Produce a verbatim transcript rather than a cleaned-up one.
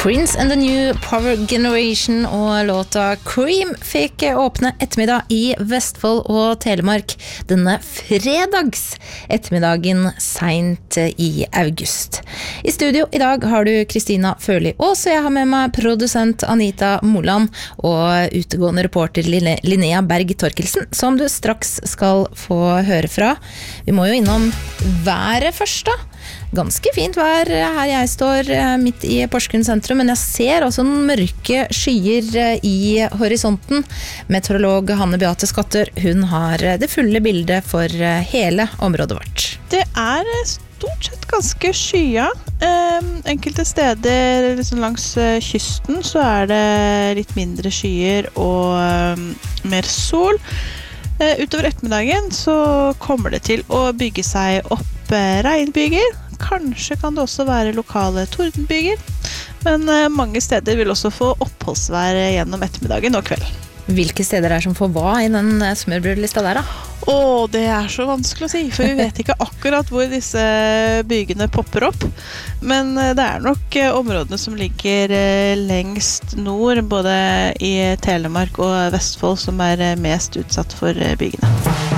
Prince and the New Power Generation og låta Cream fikk åpne ettermiddag i Vestfold og Telemark denne fredags ettermiddagen sent i august. I studio i dag har du Kristina Førli Aas, og jeg har med meg produsent Anita Moland og utegående reporter Linnea Berg Torkelsen, som du straks skal få høre fra. Vi må jo innom været først da. Ganske fint vær her jeg står midt i Porsgrunn sentrum, men jeg ser også en mørke skyer i horisonten. Meteorolog Hanne Beate Skatter, hun har det fulle bildet for hele området vårt. Det er stort sett ganske skya. Um, enkelte steder liksom langs uh, kysten så er det litt mindre skyer og um, mer sol. Uh, utover ettermiddagen så kommer det til å bygge seg opp uh, regnbyger. Kanskje kan det også være lokale tordenbyger, men uh, mange steder vil også få oppholdsvær gjennom ettermiddagen og kvelden. Hvilke steder er som får hva i den smørbrødlista der da? Åh, det er så vanskelig å si, for vi vet ikke akkurat hvor disse bygene popper opp. Men det er nok områdene som ligger lengst nord, både i Telemark og Vestfold, som er mest utsatt for bygene.